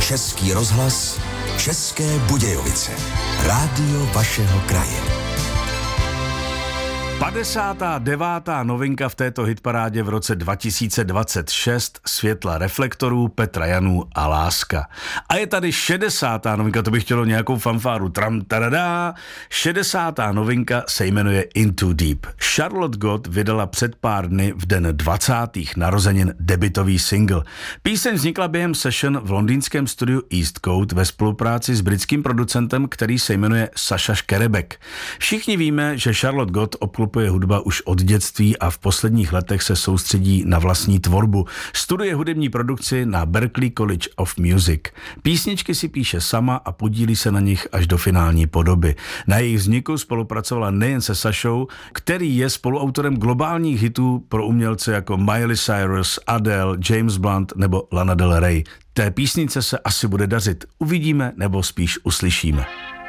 Český rozhlas, České Budějovice. Rádio vašeho kraje. 59. novinka v této hitparádě v roce 2026 Světla reflektorů, Petra Janů a Láska. A je tady 60. novinka, to bych chtělo nějakou fanfáru. Tram, taradá. 60. novinka se jmenuje Into Deep. Charlotte Gott vydala před pár dny v den 20. narozenin debutový single. Píseň vznikla během session v londýnském studiu East Coast ve spolupráci s britským producentem, který se jmenuje Saša Škerebek. Všichni víme, že Charlotte Gott obklopuje hudba už od dětství a v posledních letech se soustředí na vlastní tvorbu. Studuje hudební produkci na Berklee College of Music. Písničky si píše sama a podílí se na nich až do finální podoby. Na jejich vzniku spolupracovala nejen se Sašou, který je spoluautorem globálních hitů pro umělce jako Miley Cyrus, Adele, James Blunt nebo Lana Del Rey. Té písnice se asi bude dařit. Uvidíme nebo spíš uslyšíme.